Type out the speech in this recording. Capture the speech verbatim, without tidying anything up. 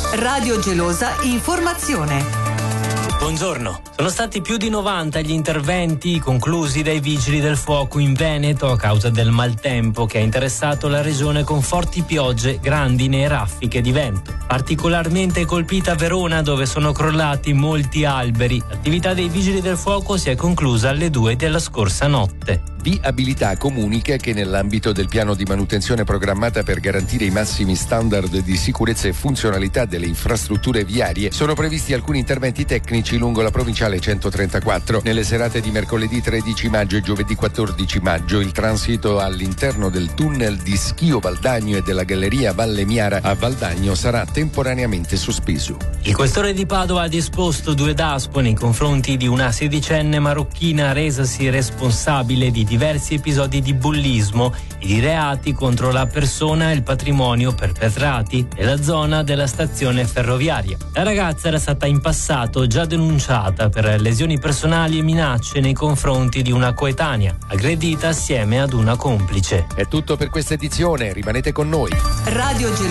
Radio Gelosa Informazione. Buongiorno. Sono stati più di novanta gli interventi conclusi dai vigili del fuoco in Veneto a causa del maltempo che ha interessato la regione con forti piogge, grandine e raffiche di vento. Particolarmente colpita Verona, dove sono crollati molti alberi. L'attività dei vigili del fuoco si è conclusa alle due della scorsa notte. Viabilità comunica che nell'ambito del piano di manutenzione programmata per garantire i massimi standard di sicurezza e funzionalità delle infrastrutture viarie sono previsti alcuni interventi tecnici lungo la provinciale centotrentaquattro. Nelle serate di mercoledì tredici maggio e giovedì quattordici maggio il transito all'interno del tunnel di Schio Valdagno e della galleria Valle Miara a Valdagno sarà temporaneamente sospeso. Il questore di Padova ha disposto due daspo nei confronti di una sedicenne marocchina resasi responsabile di diversi episodi di bullismo e di reati contro la persona e il patrimonio perpetrati nella zona della stazione ferroviaria. La ragazza era stata in passato già denunciata per lesioni personali e minacce nei confronti di una coetanea, aggredita assieme ad una complice. È tutto per questa edizione, rimanete con noi. Radio